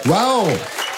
Wow!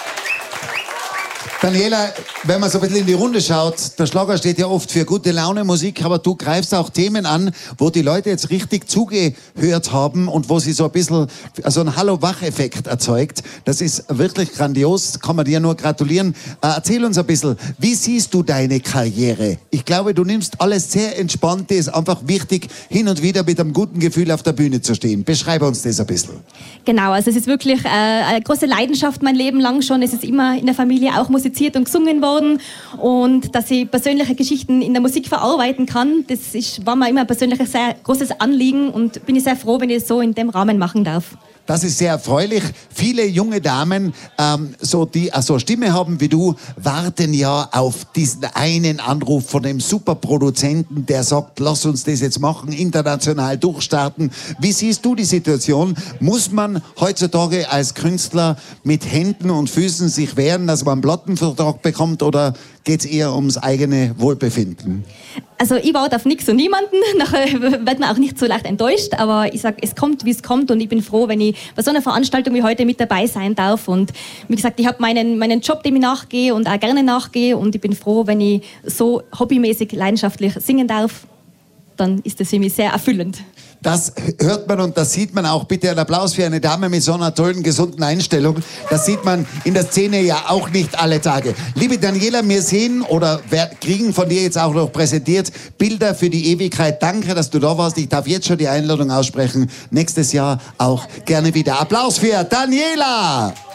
Daniela, wenn man so ein bisschen in die Runde schaut, der Schlager steht ja oft für gute Laune Musik, aber du greifst auch Themen an, wo die Leute jetzt richtig zugehört haben und wo sie so ein bisschen so einen Hallo-Wach-Effekt erzeugt. Das ist wirklich grandios, kann man dir nur gratulieren. Erzähl uns ein bisschen, wie siehst du deine Karriere? Ich glaube, du nimmst alles sehr entspannt, dir ist einfach wichtig, hin und wieder mit einem guten Gefühl auf der Bühne zu stehen. Beschreibe uns das ein bisschen. Genau, also es ist wirklich eine große Leidenschaft mein Leben lang schon. Es ist immer in der Familie auch musiziert und gesungen worden und dass ich persönliche Geschichten in der Musik verarbeiten kann, war mir immer ein persönliches sehr großes Anliegen und bin ich sehr froh, wenn ich es so in dem Rahmen machen darf. Das ist sehr erfreulich. Viele junge Damen, die so Stimme haben wie du, warten ja auf diesen einen Anruf von dem Superproduzenten, der sagt, lass uns das jetzt machen, international durchstarten. Wie siehst du die Situation? Muss man heutzutage als Künstler mit Händen und Füßen sich wehren, dass man einen Plattenvertrag bekommt, oder geht es eher ums eigene Wohlbefinden? Also ich warte auf nichts und niemanden, nachher wird man auch nicht so leicht enttäuscht, aber ich sage, es kommt, wie es kommt und ich bin froh, wenn ich bei so einer Veranstaltung wie heute mit dabei sein darf und wie gesagt, ich habe meinen Job, dem ich nachgehe und auch gerne nachgehe und ich bin froh, wenn ich so hobbymäßig, leidenschaftlich singen darf, dann ist das für mich sehr erfüllend. Das hört man und das sieht man auch. Bitte einen Applaus für eine Dame mit so einer tollen, gesunden Einstellung. Das sieht man in der Szene ja auch nicht alle Tage. Liebe Daniela, wir sehen oder kriegen von dir jetzt auch noch präsentiert Bilder für die Ewigkeit. Danke, dass du da warst. Ich darf jetzt schon die Einladung aussprechen. Nächstes Jahr auch gerne wieder. Applaus für Daniela!